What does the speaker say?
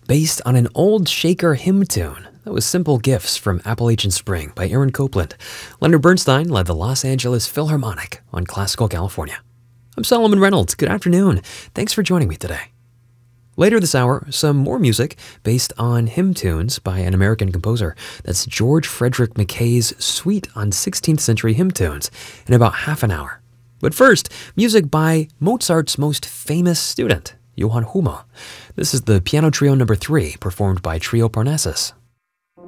based on an old Shaker hymn tune. That was Simple Gifts from Appalachian Spring by Aaron Copland. Leonard Bernstein led the Los Angeles Philharmonic on Classical California. I'm Solomon Reynolds. Good afternoon. Thanks for joining me today. Later this hour, some more music based on hymn tunes by an American composer. That's George Frederick Mackay's Suite on 16th Century Hymn Tunes in about half an hour. But first, music by Mozart's most famous student, Johann Hummel. This is the Piano Trio No. 3, performed by Trio Parnassus.